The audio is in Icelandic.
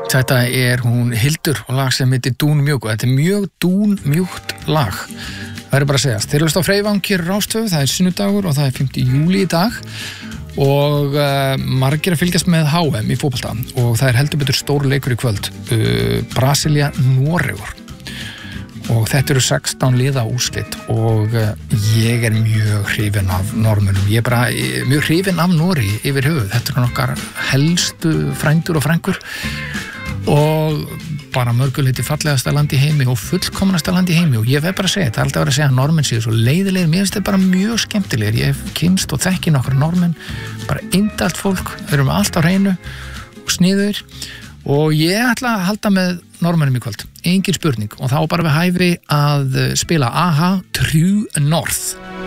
Þetta hún Hildur og lag sem heitir Dúnmjúk og þetta mjög dúnmjúkt lag. Það bara að segja. Þeir hlusta á Freyvangir Rástöfu, það sunnudagur og það 5. júlí í dag og margir að fylgjast með HM í fótbolta og það heldur betur stór leikur í kvöld. Brasilía Noregur. Og þetta eru 16 liða úrslit og ég mjög hrifinn af Norðmönnum. Ég bara mjög hrifinn af Noregi yfir höfuð. Þetta eru okkar helstu frændur og frængur og bara mörguleiti fallegasta land í heimi og fullkomnasta land í heimi og ég bara að segja, þetta alltaf verið að segja að Norðmenn séu svo leiðilegir, mér finnst þetta bara mjög skemmtilegir. Ég hef kynst og þekki nokkra Norðmenn, bara indælt fólk, þeir eru með allt á hreinu og sniður og ég ætla að halda með Norðmönnum í kvöld, engin spurning og þá bara við hæfi að spila AHA True North.